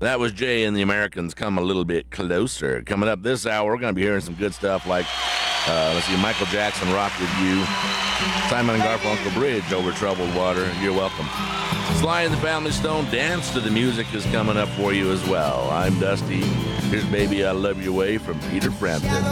That was Jay and the Americans Come a Little Bit Closer. Coming up this hour, we're going to be hearing some good stuff like, let's see, Michael Jackson, Rock With You, Simon and Garfunkel, Bridge Over Troubled Water. You're welcome. Sly and the Family Stone, Dance to the Music is coming up for you as well. I'm Dusty. Here's Baby I Love Your Way from Peter Frampton.